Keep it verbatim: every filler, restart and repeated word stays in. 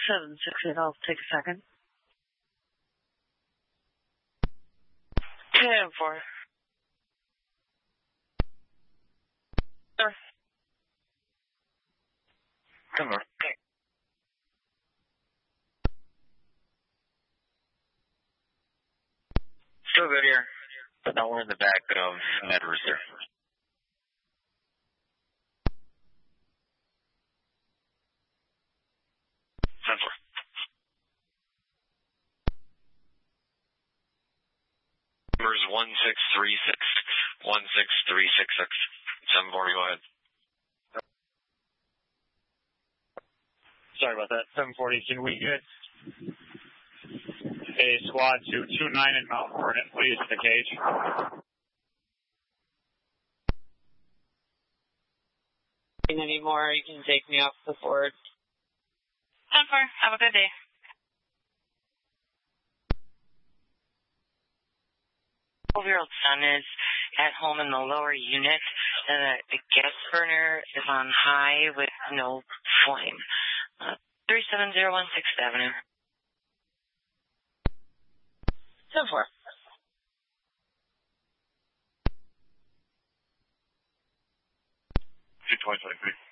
seven six eight, I'll take a second. ten four. Sir. Come on. Okay. Still good here. Now we're in the back of Mad Rooster. Sensor. Number is one six three six, one six three six six. seven forty, go ahead. Sorry about that. seven forty, can we get a squad to two nine and Mount Vernon, please, in the cage? Anymore, you can take me off the Ford. ten four, have a good day. twelve-year-old son is at home in the lower unit. Uh, the gas burner is on high with no flame. Uh, three seven zero one sixth Avenue. ten four. two twenty-three.